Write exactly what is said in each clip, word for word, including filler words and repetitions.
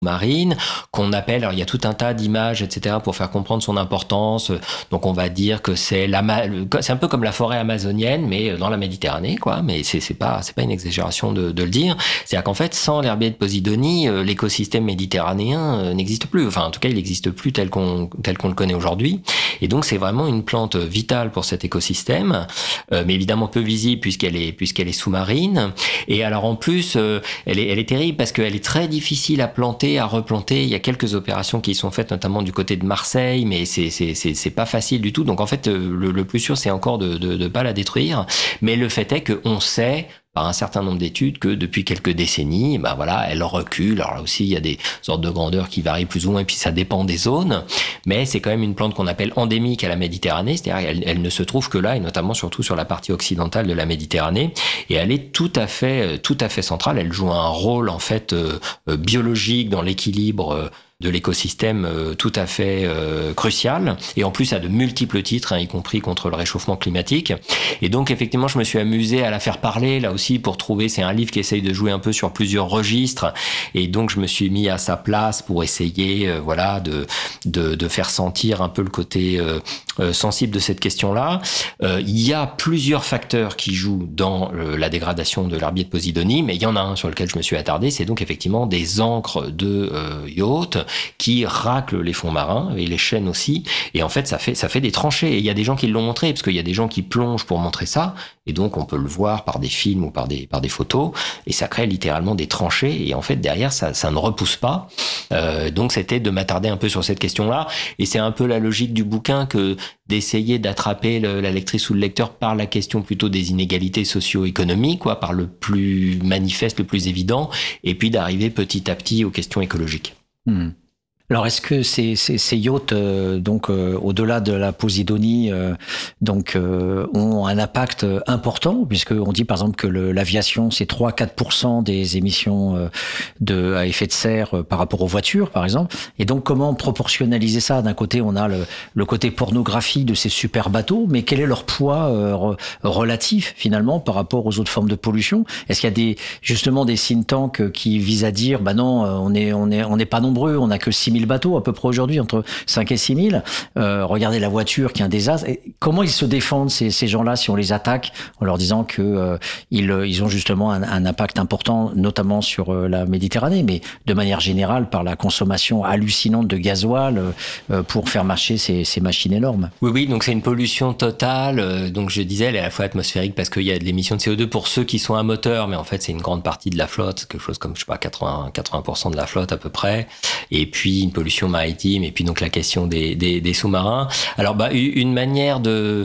marine, qu'on appelle, alors il y a tout un tas d'images, et cetera, pour faire comprendre son importance. Donc on va dire que c'est la, c'est un peu comme la forêt amazonienne, mais dans la Méditerranée, quoi. Mais c'est, c'est pas, c'est pas une exagération de, de le dire. C'est-à-dire qu'en fait, sans l'herbier de Posidonie, l'écosystème méditerranéen n'existe plus. Enfin, en tout cas, il n'existe plus tel qu'on, tel qu'on le connaît aujourd'hui. Et donc c'est vraiment une plante vitale pour cet écosystème, euh, mais évidemment peu visible puisqu'elle est, puisqu'elle est sous-marine. Et alors en plus, euh, elle est, elle est terrible parce qu'elle est très difficile à planter, à replanter. Il y a quelques opérations qui sont faites, notamment du côté de Marseille, mais c'est c'est c'est, c'est pas facile du tout. Donc en fait, le, le plus sûr, c'est encore de, de de pas la détruire. Mais le fait est que on sait par un certain nombre d'études que depuis quelques décennies, ben voilà, elle recule. Alors là aussi, il y a des sortes de grandeurs qui varient plus ou moins, et puis ça dépend des zones. Mais c'est quand même une plante qu'on appelle endémique à la Méditerranée, c'est-à-dire elle, elle ne se trouve que là, et notamment surtout sur la partie occidentale de la Méditerranée. Et elle est tout à fait, tout à fait centrale. Elle joue un rôle en fait euh, biologique dans l'équilibre euh, de l'écosystème euh, tout à fait euh, crucial, et en plus à de multiples titres, hein, y compris contre le réchauffement climatique. Et donc effectivement, je me suis amusé à la faire parler là aussi pour trouver, c'est un livre qui essaye de jouer un peu sur plusieurs registres, et donc je me suis mis à sa place pour essayer euh, voilà de, de de faire sentir un peu le côté euh, euh, sensible de cette question-là. Euh, il y a plusieurs facteurs qui jouent dans euh, la dégradation de l'herbier de Posidonie, mais il y en a un sur lequel je me suis attardé, c'est donc effectivement des encres de euh, yacht qui raclent les fonds marins et les chaînes aussi, et en fait ça fait ça fait des tranchées. Et il y a des gens qui l'ont montré, parce qu'il y a des gens qui plongent pour montrer ça, et donc on peut le voir par des films ou par des par des photos, et ça crée littéralement des tranchées, et en fait derrière ça ça ne repousse pas. Euh, donc c'était de m'attarder un peu sur cette question-là, et c'est un peu la logique du bouquin que d'essayer d'attraper le, la lectrice ou le lecteur par la question plutôt des inégalités socio-économiques, quoi, par le plus manifeste, le plus évident, et puis d'arriver petit à petit aux questions écologiques. Hmm. Alors, est-ce que ces, ces, ces yachts, euh, donc euh, au-delà de la Posidonie, euh, donc euh, ont un impact important, puisque on dit par exemple que le, l'aviation c'est trois à quatre pour cent des émissions euh, de à effet de serre euh, par rapport aux voitures, par exemple. Et donc, comment proportionnaliser ça? D'un côté, on a le, le côté pornographique de ces super bateaux, mais quel est leur poids euh, re, relatif finalement par rapport aux autres formes de pollution? Est-ce qu'il y a des justement des think tanks qui visent à dire, bah non, on est on est on n'est pas nombreux, on n'a que six mille bateaux à peu près aujourd'hui, entre cinq et six mille. Euh, regardez la voiture qui est un désastre. Et comment ils se défendent, ces, ces gens-là, si on les attaque en leur disant que euh, ils, ils ont justement un, un impact important, notamment sur euh, la Méditerranée, mais de manière générale par la consommation hallucinante de gasoil euh, pour faire marcher ces, ces machines énormes. Oui, oui, donc c'est une pollution totale. Euh, donc je disais, elle est à la fois atmosphérique parce qu'il y a de l'émission de C O deux pour ceux qui sont à moteur, mais en fait c'est une grande partie de la flotte, quelque chose comme je sais pas quatre-vingts, quatre-vingts pour cent de la flotte à peu près. Et puis une pollution maritime, et puis donc la question des, des, des sous-marins. Alors bah une manière de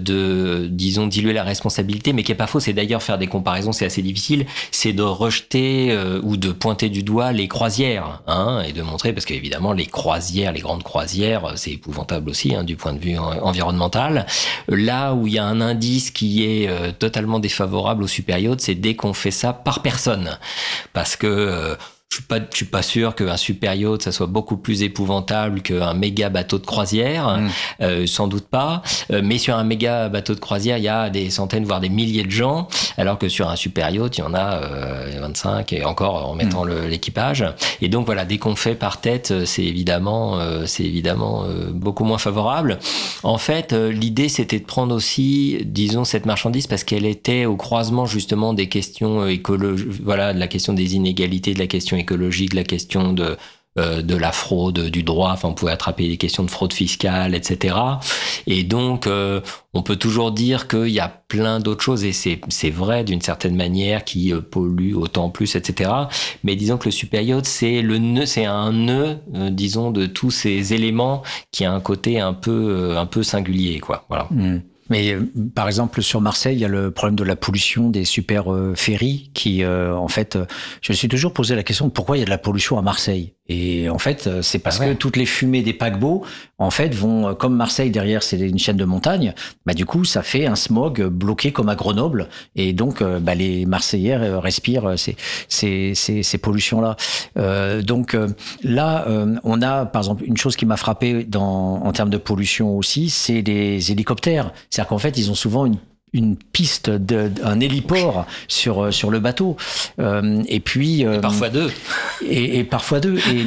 de disons diluer la responsabilité, mais qui est pas faux, c'est d'ailleurs faire des comparaisons, c'est assez difficile, c'est de rejeter euh, ou de pointer du doigt les croisières, hein, et de montrer, parce qu'évidemment les croisières, les grandes croisières, c'est épouvantable aussi, hein, du point de vue environnemental. Là où il y a un indice qui est euh, totalement défavorable au super yacht, c'est dès qu'on fait ça par personne, parce que euh, Je suis pas, je suis pas sûr qu'un super yacht, ça soit beaucoup plus épouvantable qu'un méga bateau de croisière, mmh. euh, sans doute pas. Euh, mais sur un méga bateau de croisière, il y a des centaines, voire des milliers de gens, alors que sur un super yacht, il y en a euh, vingt-cinq, et encore en mettant mmh. le, l'équipage. Et donc voilà, dès qu'on fait par tête, c'est évidemment, euh, c'est évidemment euh, beaucoup moins favorable. En fait, euh, l'idée, c'était de prendre aussi, disons, cette marchandise parce qu'elle était au croisement justement des questions écologiques, voilà, de la question des inégalités, de la question écologique, la question de euh, de la fraude, du droit. Enfin, on pouvait attraper des questions de fraude fiscale, et cetera. Et donc, euh, on peut toujours dire qu'il y a plein d'autres choses, et c'est c'est vrai d'une certaine manière, qui euh, polluent autant plus, et cetera. Mais disons que le super yacht, c'est le nœud, c'est un nœud, euh, disons, de tous ces éléments qui a un côté un peu euh, un peu singulier, quoi. Voilà. Mmh. Mais euh, par exemple sur Marseille, il y a le problème de la pollution des super euh, ferries qui, euh, en fait, euh, je me suis toujours posé la question de pourquoi il y a de la pollution à Marseille. Et en fait, c'est parce ah ouais. que toutes les fumées des paquebots, en fait, vont, comme Marseille derrière, c'est une chaîne de montagne, bah du coup, ça fait un smog bloqué comme à Grenoble, et donc bah, les Marseillais respirent ces ces ces, ces pollutions-là. Euh, donc là, euh, on a par exemple une chose qui m'a frappé dans en termes de pollution aussi, c'est les hélicoptères. C'est-à-dire qu'en fait, ils ont souvent une une piste, de, un héliport sur sur le bateau, euh, et puis euh, et parfois deux, et, et parfois deux. Et